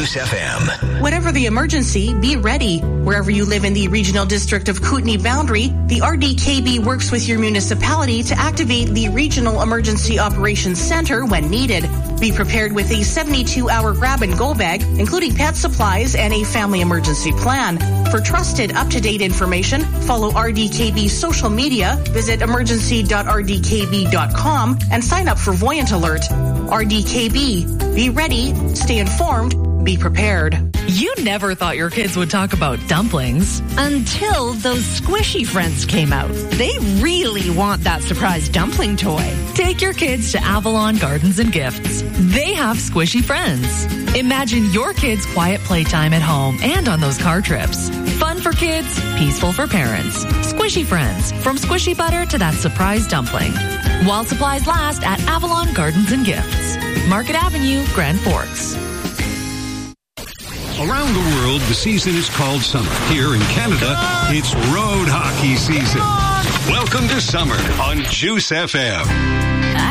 Juice FM. Whatever the emergency, be ready. Wherever you live in the regional district of Kootenay boundary, the RDKB works with your municipality to activate the Regional Emergency Operations Center when needed. Be prepared with a 72-hour grab-and-go bag, including pet supplies and a family emergency plan. For trusted, up-to-date information, follow RDKB's social media, visit emergency.rdkb.com, and sign up for Voyant Alert. RDKB. Be ready, stay informed, be prepared. You never thought your kids would talk about dumplings until those squishy friends came out. They really want that surprise dumpling toy. Take your kids to Avalon Gardens and Gifts. They have squishy friends. Imagine your kids' quiet playtime at home and on those car trips. Fun for kids, peaceful for parents. Squishy friends, from squishy butter to that surprise dumpling. While supplies last at Avalon Gardens and Gifts. Market Avenue, Grand Forks. Around the world, the season is called summer. Here in Canada, it's road hockey season. Welcome to summer on Juice FM.